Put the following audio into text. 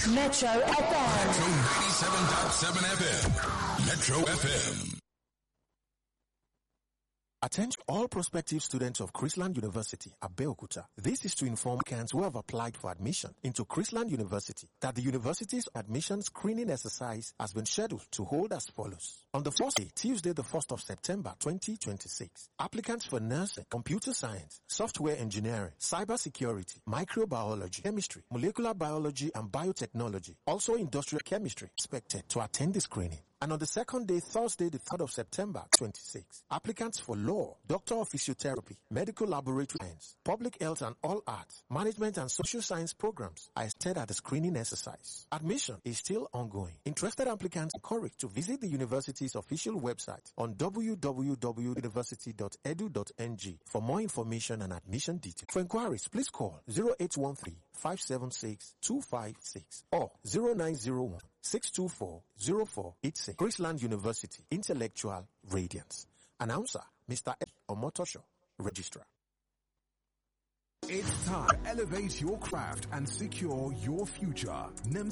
Metro FM. Metro 97.7 FM. Metro FM. Attention all prospective students of Chrisland University, Abeokuta. This is to inform candidates who have applied for admission into Chrisland University that the university's admission screening exercise has been scheduled to hold as follows. On the first day, Tuesday the 1st of September 2026, applicants for nursing, computer science, software engineering, cybersecurity, microbiology, chemistry, molecular biology and biotechnology, also industrial chemistry, expected to attend the screening. And on the second day, Thursday, the 3rd of September 26, applicants for law, doctor of physiotherapy, medical laboratory science, public health and all arts, management and social science programs are expected at the screening exercise. Admission is still ongoing. Interested applicants are encouraged to visit the university's official website on www.university.edu.ng for more information and admission details. For inquiries, please call 0813-576-256 or 0901 624-0486. Chrisland University, Intellectual Radiance. Announcer, Mr. Omotosho, Registrar. It's time to elevate your craft and secure your future.